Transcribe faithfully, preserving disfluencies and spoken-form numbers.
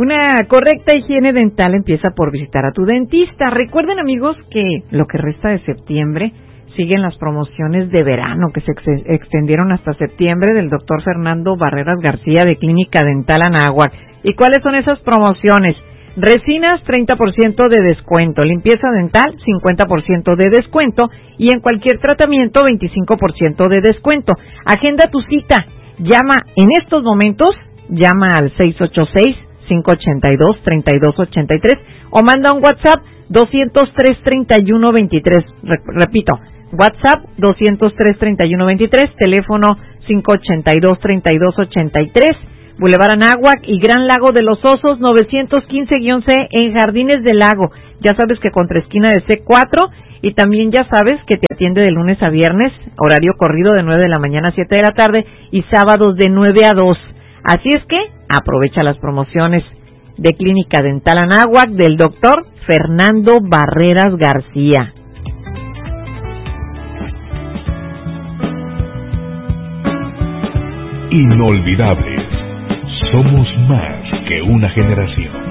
Una correcta higiene dental empieza por visitar a tu dentista. Recuerden, amigos, que lo que resta de septiembre siguen las promociones de verano que se ex- extendieron hasta septiembre del doctor Fernando Barreras García de Clínica Dental Anáhuac. ¿Y cuáles son esas promociones? Resinas, treinta por ciento de descuento. Limpieza dental, cincuenta por ciento de descuento. Y en cualquier tratamiento, veinticinco por ciento de descuento. Agenda tu cita. Llama en estos momentos, llama al seis ocho seis, cinco ocho dos, tres dos ocho tres o manda un WhatsApp dos cero tres, treinta y uno veintitrés. Re- repito, WhatsApp dos cero tres, treinta y uno veintitrés, teléfono cinco ocho dos, tres dos ocho tres, Boulevard Anáhuac y Gran Lago de los Osos novecientos quince C en Jardines del Lago. Ya sabes que contra esquina de C cuatro, y también ya sabes que te atiende de lunes a viernes, horario corrido de nueve de la mañana a siete de la tarde y sábados de nueve a dos. Así es que aprovecha las promociones de Clínica Dental Anáhuac del doctor Fernando Barreras García. Inolvidables. Somos más que una generación.